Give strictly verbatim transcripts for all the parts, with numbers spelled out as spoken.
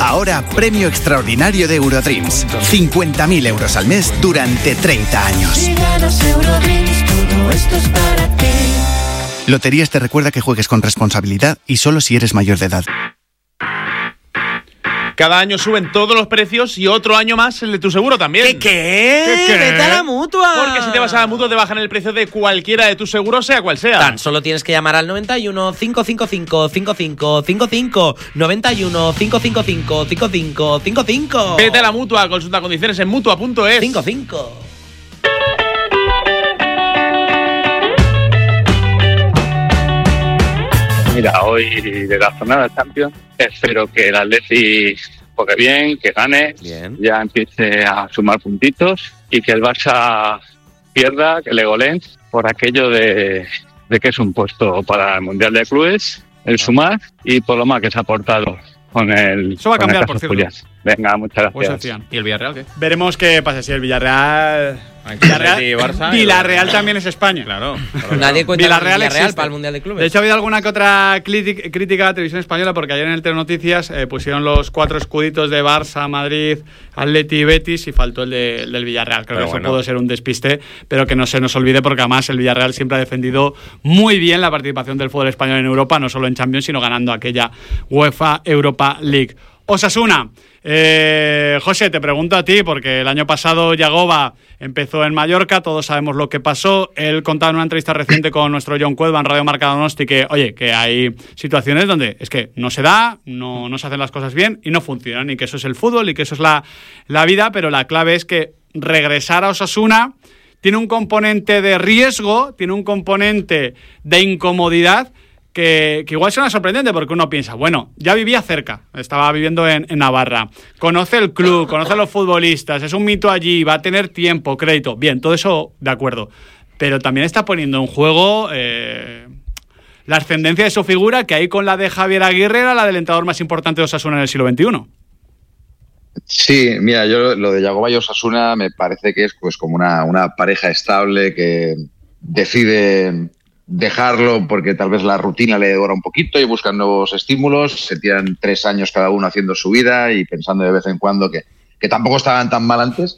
Ahora premio extraordinario de Eurodreams. cincuenta mil euros al mes durante treinta años. Si ganas Eurodreams, todo esto es para ti. Loterías te recuerda que juegues con responsabilidad y solo si eres mayor de edad. Cada año suben todos los precios y otro año más el de tu seguro también. ¿Qué qué? ¿Qué, qué? Vete a la Mutua. Porque si te vas a la Mutua te bajan el precio de cualquiera de tus seguros, sea cual sea. Tan solo tienes que llamar al noventa y uno, cinco cinco cinco, cinco cinco cinco cinco, noventa y uno, cinco cinco cinco, cinco cinco cinco cinco. Vete a la Mutua, consulta condiciones en mutua punto es. cinco cinco. Mira, hoy de la jornada de Champions espero que el Atleti juegue bien, que gane, bien. Ya empiece a sumar puntitos y que el Barça pierda, que le goleen por aquello de, de que es un puesto para el Mundial de Clubes, el sumar y por lo más que se ha aportado con el Eso va a cambiar, por cierto. Julián. Venga, muchas Pues gracias. ¿Y el Villarreal qué? Veremos qué pasa. Si el Villarreal... Villarreal, Barça, Villarreal también es España. Claro. Nadie cuenta Villarreal, Villarreal existe. para el Mundial de Clubes. De hecho, ha habido alguna que otra crítica, crítica a la televisión española porque ayer en el Telenoticias eh, pusieron los cuatro escuditos de Barça, Madrid, Atleti y Betis y faltó el, de, el del Villarreal. Creo Pero que bueno. eso pudo ser un despiste, pero que no se nos olvide porque además el Villarreal siempre ha defendido muy bien la participación del fútbol español en Europa, no solo en Champions, sino ganando aquella UEFA Europa League. Osasuna. Eh, José, te pregunto a ti, porque el año pasado Yagoba empezó en Mallorca, todos sabemos lo que pasó. Él contaba en una entrevista reciente con nuestro John Cuelva en Radio Marca Donosti que, oye, que hay situaciones donde es que no se da, no, no se hacen las cosas bien y no funcionan, y que eso es el fútbol y que eso es la, la vida, pero la clave es que regresar a Osasuna tiene un componente de riesgo, tiene un componente de incomodidad Que, que igual suena sorprendente porque uno piensa, bueno, ya vivía cerca, estaba viviendo en, en Navarra, conoce el club, conoce a los futbolistas, es un mito allí, va a tener tiempo, crédito, bien, todo eso de acuerdo, pero también está poniendo en juego eh, la ascendencia de su figura, que ahí con la de Javier Aguirre era la del entrenador más importante de Osasuna en el siglo veintiuno. Sí, mira, yo lo de Yagoba y Osasuna me parece que es pues como una, una pareja estable que decide dejarlo porque tal vez la rutina le devora un poquito y buscan nuevos estímulos, se tiran tres años cada uno haciendo su vida y pensando de vez en cuando que, que tampoco estaban tan mal antes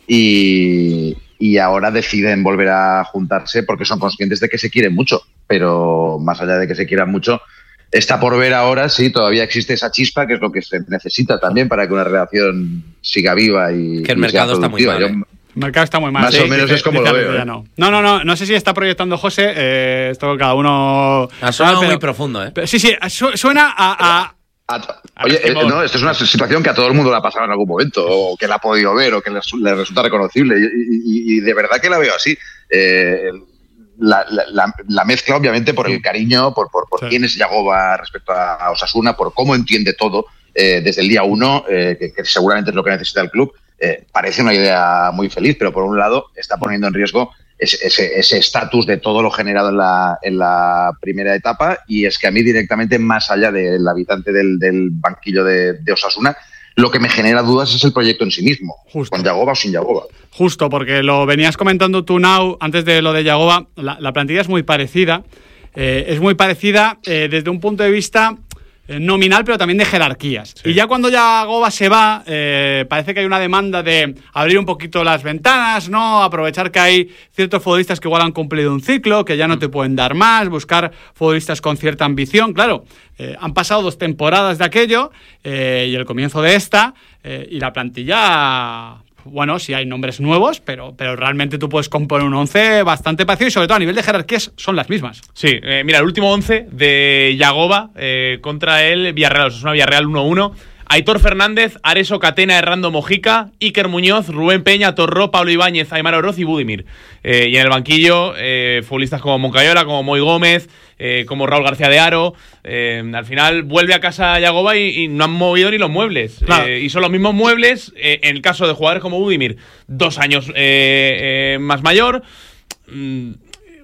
y, y ahora deciden volver a juntarse porque son conscientes de que se quieren mucho, pero más allá de que se quieran mucho, está por ver ahora si todavía existe esa chispa, que es lo que se necesita también para que una relación siga viva y que el y mercado está muy mal, Yo, ¿eh? El mercado está muy mal. Más sí, o menos dice, es como dice lo veo, ya ¿eh? no. no, no, no, no sé si está proyectando José, eh, esto cada uno... Ha sonado pero- muy profundo, ¿eh? pero sí, sí, su- suena a... a A- Oye, eh, no, esto es una situación que a todo el mundo le ha pasado en algún momento, o que la ha podido ver, o que le, le resulta reconocible, y, y- y de verdad que la veo así. Eh, la, la- la- la mezcla, obviamente, por el cariño, por, por, por Sí. quién es Yagoba respecto a, a Osasuna, por cómo entiende todo eh, desde el día uno, eh, que, que seguramente es lo que necesita el club. Eh, parece una idea muy feliz, pero por un lado está poniendo en riesgo ese ese estatus de todo lo generado en la, en la primera etapa, y es que a mí directamente, más allá del habitante del, del banquillo de, de Osasuna, lo que me genera dudas es el proyecto en sí mismo, Justo. con Yagoba o sin Yagoba. Justo, porque lo venías comentando tú, Nau, antes de lo de Yagoba, la, la plantilla es muy parecida, eh, es muy parecida eh, desde un punto de vista eh, nominal, pero también de jerarquías. Sí. Y ya cuando Yagoba se va, eh, parece que hay una demanda de abrir un poquito las ventanas, ¿no? Aprovechar que hay ciertos futbolistas que igual han cumplido un ciclo, que ya no te pueden dar más, buscar futbolistas con cierta ambición. Claro, eh, han pasado dos temporadas de aquello eh, y el comienzo de esta, eh, y la plantilla... Bueno, sí hay nombres nuevos, pero, pero realmente tú puedes componer un once bastante parecido y sobre todo a nivel de jerarquías son las mismas. Sí, eh, mira, el último once de Yagoba eh, contra el Villarreal, es una Villarreal uno uno. Aitor Fernández, Areso Catena, Hernando Mojica, Iker Muñoz, Rubén Peña, Torró, Pablo Ibáñez, Aymar Oroz y Budimir. Eh, y en el banquillo, eh, futbolistas como Moncayola, como Moy Gómez, eh, como Raúl García de Haro. Eh, al final vuelve a casa Yagoba y, y no han movido ni los muebles. Claro. Eh, y son los mismos muebles, eh, en el caso de jugadores como Budimir, dos años eh, eh, más mayor. Mm,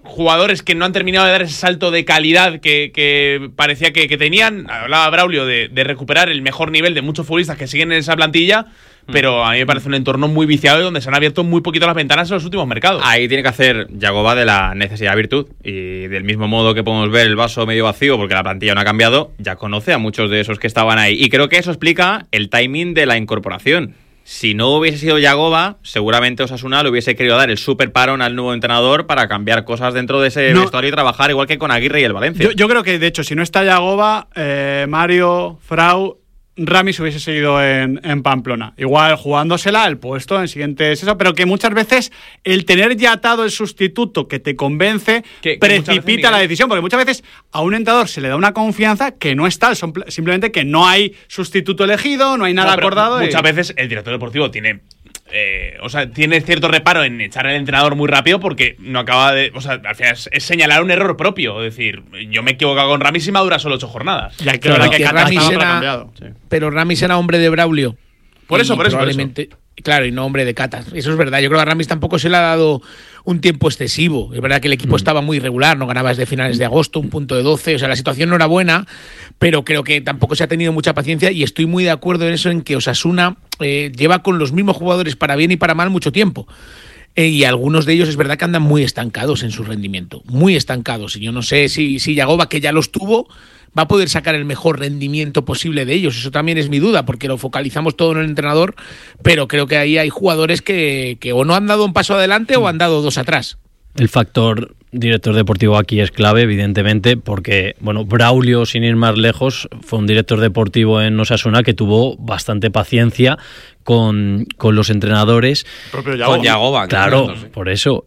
jugadores que no han terminado de dar ese salto de calidad que, que parecía que, que tenían. Hablaba Braulio de, de recuperar el mejor nivel de muchos futbolistas que siguen en esa plantilla, pero a mí me parece un entorno muy viciado y donde se han abierto muy poquito las ventanas en los últimos mercados. Ahí tiene que hacer Yagoba de la necesidad virtud, y del mismo modo que podemos ver el vaso medio vacío porque la plantilla no ha cambiado, ya conoce a muchos de esos que estaban ahí, y creo que eso explica el timing de la incorporación. Si no hubiese sido Yagoba, seguramente Osasuna le hubiese querido dar el super parón al nuevo entrenador para cambiar cosas dentro de ese no. vestuario y trabajar igual que con Aguirre y el Valencia. Yo, yo creo que, de hecho, si no está Yagoba, eh, Mario, Frau, Ramis hubiese seguido en, en Pamplona. Igual jugándosela el puesto en siguientes eso, pero que muchas veces el tener ya atado el sustituto que te convence que, que precipita la decisión, porque muchas veces a un entrenador se le da una confianza que no es tal, son simplemente que no hay sustituto elegido, no hay nada no, acordado. Muchas y... veces el director deportivo tiene... Eh, o sea, tiene cierto reparo en echar al entrenador muy rápido porque no acaba de... O sea, al final es, es señalar un error propio. Es decir, yo me he equivocado con Ramis y me dura solo ocho jornadas. Ya, claro, pero que, que Ramis era, cambiado. Sí. Pero Ramis era hombre de Braulio. Por eso, por eso, probablemente, por eso. Claro, y no hombre de Catas. Eso es verdad. Yo creo que a Ramis tampoco se le ha dado un tiempo excesivo. Es verdad que el equipo mm. estaba muy irregular, no ganaba desde finales de agosto, un punto de doce. O sea, la situación no era buena, pero creo que tampoco se ha tenido mucha paciencia y estoy muy de acuerdo en eso, en que Osasuna eh, lleva con los mismos jugadores para bien y para mal mucho tiempo. Eh, y algunos de ellos es verdad que andan muy estancados en su rendimiento. Muy estancados. Y yo no sé si, si Yagoba, que ya los tuvo, va a poder sacar el mejor rendimiento posible de ellos. Eso también es mi duda, porque lo focalizamos todo en el entrenador, pero creo que ahí hay jugadores que, que o no han dado un paso adelante o han dado dos atrás. El factor director deportivo aquí es clave, evidentemente, porque bueno, Braulio, sin ir más lejos, fue un director deportivo en Osasuna que tuvo bastante paciencia con, con los entrenadores. Propio Yagoba. Con Yagoba. Claro, claro, sí. Por eso.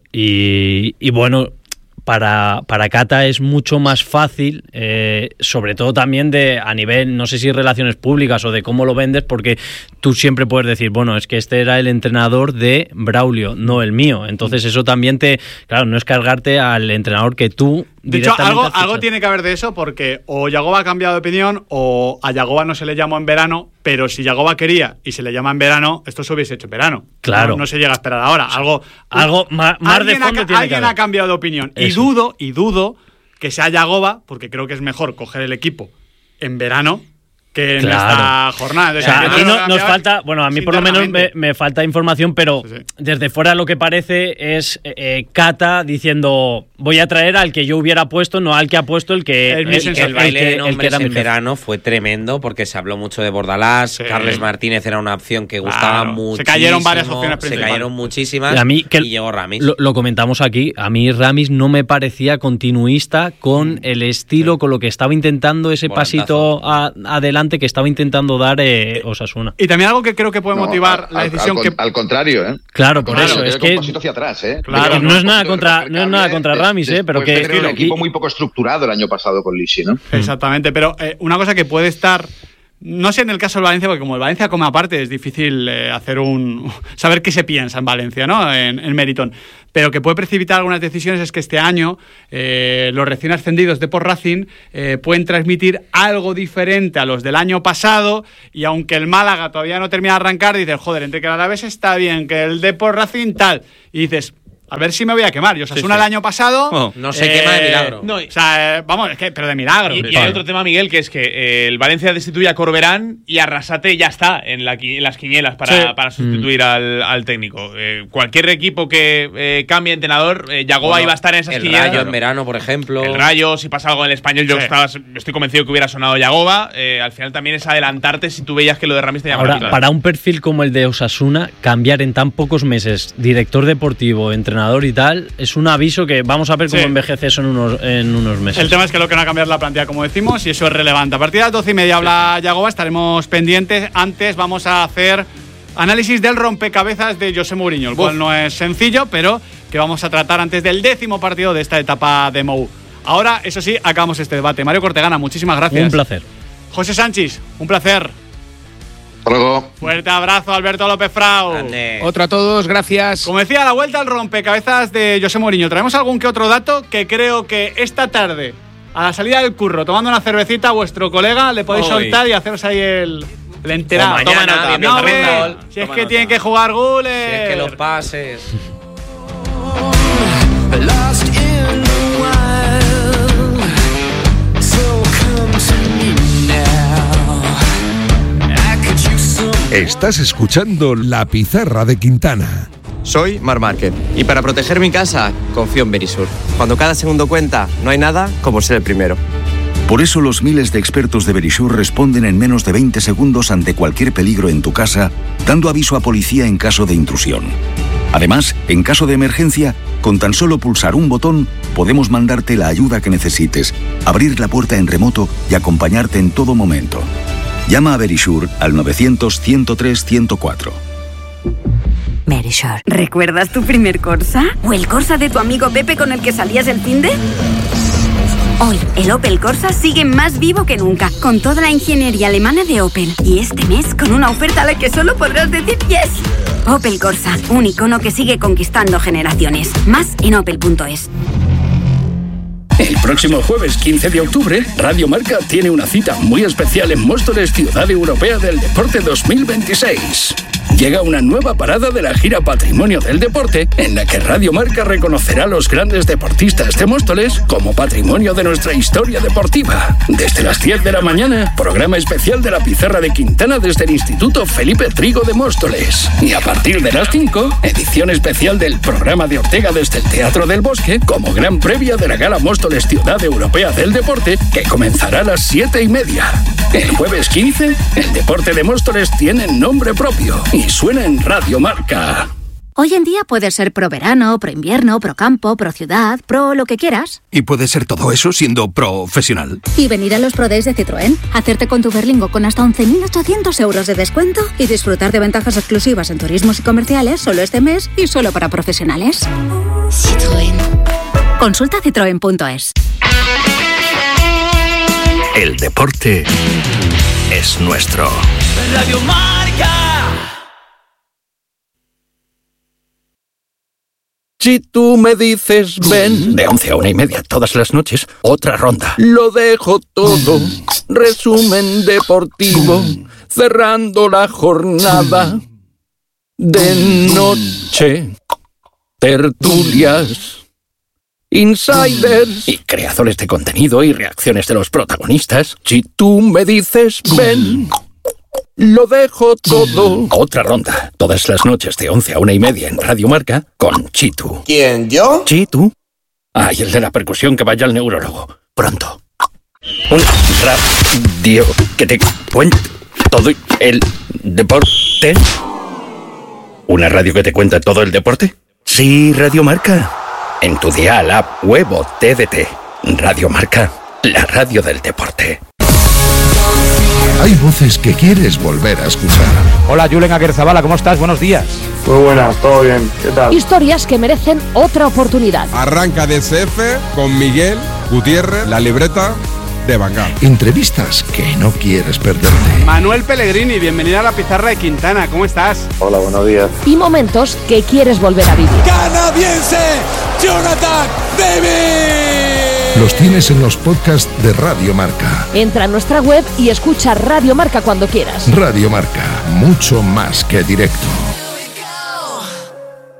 Y, y bueno... Para, para Cata es mucho más fácil, eh, sobre todo también de a nivel, no sé si relaciones públicas o de cómo lo vendes, porque tú siempre puedes decir, bueno, es que este era el entrenador de Braulio, no el mío. Entonces eso también te, claro, no es cargarte al entrenador que tú... De hecho, algo, algo tiene que haber de eso, porque o Yagoba ha cambiado de opinión o a Yagoba no se le llamó en verano, pero si Yagoba quería y se le llama en verano, esto se hubiese hecho en verano. Claro. No, no se llega a esperar ahora. Algo, algo más, más de fondo ha, tiene Alguien que ha cambiado de opinión. Eso. Y dudo, y dudo que sea Yagoba, porque creo que es mejor coger el equipo en verano que en claro. esta jornada. O sea, aquí no, nos falta, bueno, a mí por lo menos me, me falta información, pero sí, sí. desde fuera lo que parece es eh, Cata diciendo, voy a traer al que yo hubiera puesto, no al que ha puesto el que... El, el, el, el baile el que, de nombres en verano fue tremendo porque se habló mucho de Bordalás, sí. Carles Martínez era una opción que gustaba claro. muchísimo. Se cayeron varias opciones principales. Se cayeron muchísimas y, a mí, que y llegó Ramis. Lo, lo comentamos aquí, a mí Ramis no me parecía continuista con el estilo, sí. con lo que estaba intentando, ese Volantazo. pasito a, adelante que estaba intentando dar eh, Osasuna. Y también algo que creo que puede no, motivar al, la decisión al, que... Al contrario, ¿eh? Claro, por claro, eso. Es que... que un pasito hacia atrás, ¿eh? Claro, no, no, es nada contra, no es nada contra Ramis, ¿eh? Pero que... Era un equipo muy poco estructurado el año pasado con Lisi, ¿no? Exactamente, pero eh, una cosa que puede estar... No sé en el caso del Valencia, porque como el Valencia come aparte, es difícil eh, hacer un saber qué se piensa en Valencia, ¿no? En, en Meriton. Pero que puede precipitar algunas decisiones es que este año eh, los recién ascendidos de Por Racing eh, pueden transmitir algo diferente a los del año pasado, y aunque el Málaga todavía no termina de arrancar, dices, joder, entre que el Alavés está bien, que el de Por Racing tal, y dices... A ver si me voy a quemar. Yo Osasuna sí, sí. el año pasado... Oh, no se eh, quema de milagro. No, o sea, eh, vamos, es que, pero de milagro. Y, y hay otro tema, Miguel, que es que eh, el Valencia destituye a Corberán y Arrasate ya está en, la, en las quinielas para, sí. para sustituir mm. al, al técnico. Eh, cualquier equipo que eh, cambie entrenador, eh, Yagoba bueno, iba a estar en esas el quinielas. El Rayo en verano, por ejemplo. El Rayo, si pasa algo en el Español, yo sí. estaba, estoy convencido que hubiera sonado Yagoba. Eh, al final también es adelantarte si tú veías que lo de Ramis te llamaba. Ahora, para un perfil como el de Osasuna, cambiar en tan pocos meses director deportivo, entrenador y tal... Es un aviso que vamos a ver cómo sí. envejece eso en unos, en unos meses. El tema es que lo que no va a cambiar la plantilla, como decimos, y eso es relevante. A partir de las doce y media habla Yagoba, estaremos pendientes. Antes vamos a hacer análisis del rompecabezas de José Mourinho, el Uf. cual no es sencillo, pero que vamos a tratar antes del décimo partido de esta etapa de Mou. Ahora, eso sí, acabamos este debate. Mario Cortegana, muchísimas gracias. Un placer. José Sánchez, un placer. Hasta luego. Fuerte abrazo, Alberto López Frau. Ande. Otro a todos, gracias. Como decía, a la vuelta al rompecabezas de José Mourinho. Traemos algún que otro dato que creo que esta tarde, a la salida del curro, tomando una cervecita a vuestro colega, le podéis Uy. soltar y haceros ahí el, el enterado. O mañana, Toma nota, no, ve, si es que nota. tienen que jugar goles. Si es que los pases. Estás escuchando La Pizarra de Quintana. Soy Mar Márquez y para proteger mi casa confío en Verisur. Cuando cada segundo cuenta, no hay nada como ser el primero. Por eso los miles de expertos de Verisur responden en menos de veinte segundos ante cualquier peligro en tu casa, dando aviso a policía en caso de intrusión. Además, en caso de emergencia, con tan solo pulsar un botón, podemos mandarte la ayuda que necesites, abrir la puerta en remoto y acompañarte en todo momento. Llama a Verisur al novecientos, ciento tres, ciento cuatro. Verisur. ¿Recuerdas tu primer Corsa? ¿O el Corsa de tu amigo Pepe con el que salías el finde? Hoy, el Opel Corsa sigue más vivo que nunca, con toda la ingeniería alemana de Opel. Y este mes, con una oferta a la que solo podrás decir yes. Opel Corsa, un icono que sigue conquistando generaciones. Más en opel punto es. El próximo jueves quince de octubre, Radio Marca tiene una cita muy especial en Móstoles, Ciudad Europea del Deporte dos mil veintiséis. Llega una nueva parada de la gira Patrimonio del Deporte, en la que Radio Marca reconocerá a los grandes deportistas de Móstoles como patrimonio de nuestra historia deportiva. Desde las diez de la mañana, programa especial de La Pizarra de Quintana desde el Instituto Felipe Trigo de Móstoles. Y a partir de las cinco, edición especial del programa de Ortega desde el Teatro del Bosque, como gran previa de la Gala Móstoles Ciudad Europea del Deporte, que comenzará a las siete y media. El jueves quince, el deporte de Móstoles tiene nombre propio y suena en Radio Marca. Hoy en día puedes ser pro verano, pro invierno, pro campo, pro ciudad, pro lo que quieras. Y puedes ser todo eso siendo profesional. Y venir a los Pro Days de Citroën, hacerte con tu Berlingo con hasta once mil ochocientos euros de descuento y disfrutar de ventajas exclusivas en turismos y comerciales solo este mes y solo para profesionales. Citroën. Consulta citroen punto es. El deporte es nuestro. Radio Marca. Si tú me dices ven, de once a una y media todas las noches, otra ronda. Lo dejo todo, resumen deportivo, cerrando la jornada. De noche, tertulias, insiders y creadores de contenido y reacciones de los protagonistas. Si tú me dices ven, lo dejo todo. Otra ronda, todas las noches de once a una y media en Radio Marca con Chitu. ¿Quién, yo? Chitu. Ah, y el de la percusión que vaya al neurólogo. Pronto. Un radio que te cuente todo el deporte. ¿Una radio que te cuenta todo el deporte? Sí, Radio Marca. En tu dial, app, web o T D T. Radio Marca, la radio del deporte. Hay voces que quieres volver a escuchar. Hola, Julen Aguerzabala, ¿cómo estás? Buenos días. Muy buenas, todo bien, ¿qué tal? Historias que merecen otra oportunidad. Arranca D S F con Miguel Gutiérrez, la libreta de Bangal. Entrevistas que no quieres perderte. Manuel Pellegrini, bienvenido a La Pizarra de Quintana, ¿cómo estás? Hola, buenos días. Y momentos que quieres volver a vivir. Canadiense, Jonathan David. Los tienes en los podcasts de Radio Marca. Entra a nuestra web y escucha Radio Marca cuando quieras. Radio Marca, mucho más que directo.